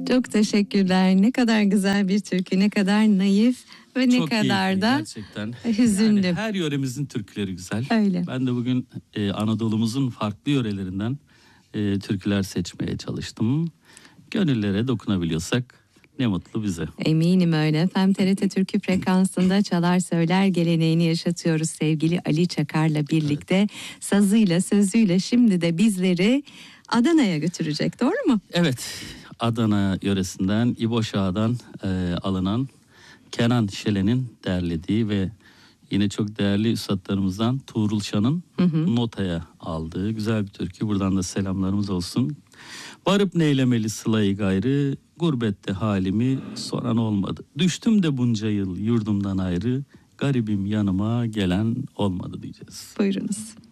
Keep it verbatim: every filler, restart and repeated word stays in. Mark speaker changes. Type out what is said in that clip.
Speaker 1: Çok teşekkürler. Ne kadar güzel bir türkü, ne kadar naif ve ne
Speaker 2: Çok
Speaker 1: kadar
Speaker 2: keyifli,
Speaker 1: da
Speaker 2: gerçekten.
Speaker 1: hüzünlü.
Speaker 2: Yani her yöremizin türküleri güzel.
Speaker 1: Öyle.
Speaker 2: Ben de bugün e, Anadolu'muzun farklı yörelerinden e, türküler seçmeye çalıştım. Gönüllere dokunabiliyorsak ne mutlu bize.
Speaker 1: Eminim öyle. Efendim T R T Türkü frekansında çalar söyler geleneğini yaşatıyoruz sevgili Ali Çakar'la birlikte. Evet. Sazıyla, sözüyle şimdi de bizleri Adana'ya götürecek, doğru mu?
Speaker 2: Evet, Adana yöresinden İbo Şah'dan e, alınan Kenan Şelen'in derlediği ve yine çok değerli üstadlarımızdan Tuğrul Şan'ın hı hı. notaya aldığı güzel bir türkü. Buradan da selamlarımız olsun. Varıp neylemeli sılayı gayrı, gurbette halimi soran olmadı. Düştüm de bunca yıl yurdumdan ayrı, garibim yanıma gelen olmadı diyeceğiz.
Speaker 1: Buyurunuz.